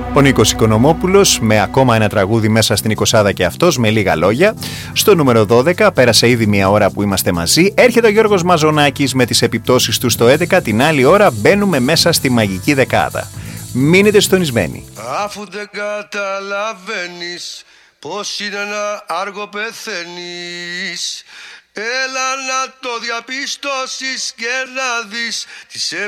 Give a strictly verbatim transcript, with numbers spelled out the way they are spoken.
Ο Νίκος Οικονομόπουλος με ακόμα ένα τραγούδι μέσα στην εικοσάδα και αυτός, με λίγα λόγια. Στο νούμερο δώδεκα, πέρασε ήδη μια ώρα που είμαστε μαζί. Έρχεται ο Γιώργος Μαζονάκης με τις επιπτώσεις του στο έντεκα. Την άλλη ώρα μπαίνουμε μέσα στη μαγική δεκάδα. Μείνετε συντονισμένοι. Αφού δεν καταλαβαίνεις πως είναι να άργο πεθαίνεις, έλα να το διαπιστώσεις και να δεις τις